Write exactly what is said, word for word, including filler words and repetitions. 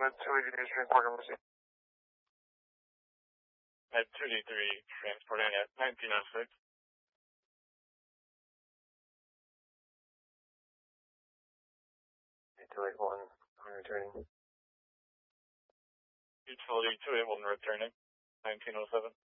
with two eighty-three transport emergency. At two eighty-three transporting at nineteen oh six. two eighty-one, I'm returning. Utility two eighty-one returning, nineteen oh seven.